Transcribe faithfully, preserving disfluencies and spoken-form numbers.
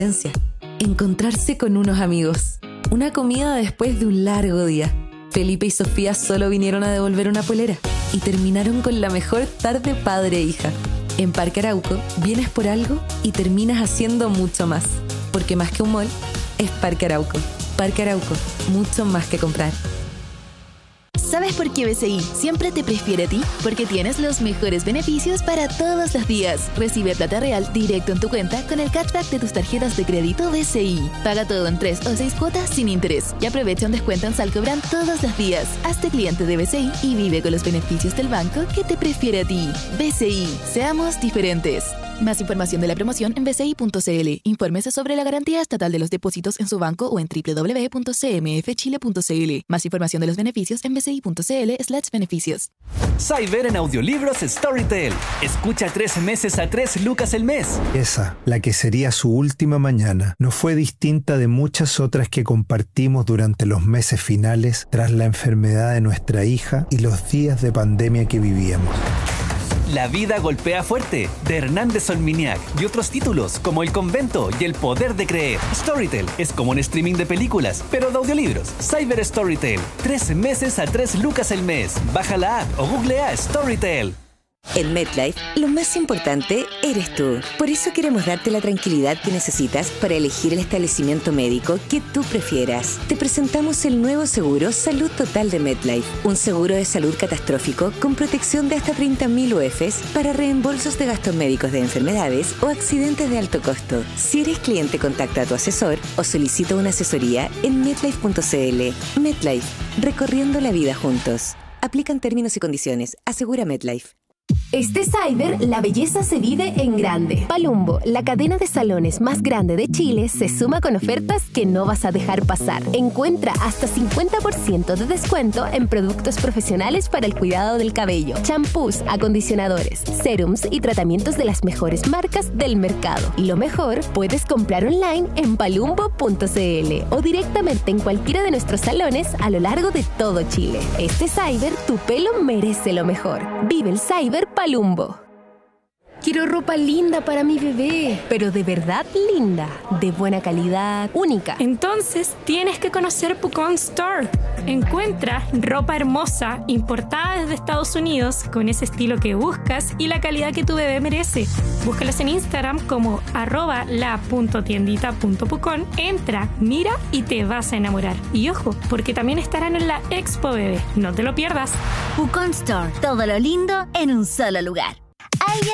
Encontrarse con unos amigos. Una comida después de un largo día. Felipe y Sofía solo vinieron a devolver una polera y terminaron con la mejor tarde padre e hija. En Parque Arauco, vienes por algo y terminas haciendo mucho más. Porque más que un mall, es Parque Arauco. Parque Arauco, mucho más que comprar. ¿Sabes por qué B C I siempre te prefiere a ti? Porque tienes los mejores beneficios para todos los días. Recibe plata real directo en tu cuenta con el cashback de tus tarjetas de crédito B C I. Paga todo en tres o seis cuotas sin interés y aprovecha un descuento en Salcobran todos los días. Hazte cliente de B C I y vive con los beneficios del banco que te prefiere a ti. B C I, seamos diferentes. Más información de la promoción en b c i punto c l. Infórmese sobre la garantía estatal de los depósitos en su banco o en w w w punto c m f chile punto c l. Más información de los beneficios en b c i punto c l slash beneficios. Cyber en audiolibros Storytel. Escucha tres meses a tres lucas el mes. Esa, la que sería su última mañana, no fue distinta de muchas otras que compartimos durante los meses finales tras la enfermedad de nuestra hija y los días de pandemia que vivíamos. La vida golpea fuerte, de Hernández Olminiac, y otros títulos como El Convento y El Poder de Creer. Storytel es como un streaming de películas, pero de audiolibros. Cyber Storytel, tres meses a tres lucas el mes. Baja la app o googlea Storytel. En MetLife, lo más importante eres tú. Por eso queremos darte la tranquilidad que necesitas para elegir el establecimiento médico que tú prefieras. Te presentamos el nuevo seguro Salud Total de MetLife, un seguro de salud catastrófico con protección de hasta treinta mil U Efes para reembolsos de gastos médicos de enfermedades o accidentes de alto costo. Si eres cliente, contacta a tu asesor o solicita una asesoría en metlife punto c l. MetLife, recorriendo la vida juntos. Aplican términos y condiciones. Asegura MetLife. Este Cyber, la belleza se vive en grande. Palumbo, la cadena de salones más grande de Chile, se suma con ofertas que no vas a dejar pasar. Encuentra hasta cincuenta por ciento de descuento en productos profesionales para el cuidado del cabello, champús, acondicionadores, serums y tratamientos de las mejores marcas del mercado. Y lo mejor, puedes comprar online en palumbo punto c l o directamente en cualquiera de nuestros salones a lo largo de todo Chile. Este Cyber, tu pelo merece lo mejor. Vive el Cyber Palumbo. Quiero ropa linda para mi bebé, pero de verdad linda, de buena calidad, única. Entonces tienes que conocer Pucón Store. Encuentra ropa hermosa, importada desde Estados Unidos, con ese estilo que buscas y la calidad que tu bebé merece. Búscalas en Instagram como arroba la punto tiendita punto pucón. Entra, mira y te vas a enamorar. Y ojo, porque también estarán en la Expo Bebé. No te lo pierdas. Pucón Store, todo lo lindo en un solo lugar.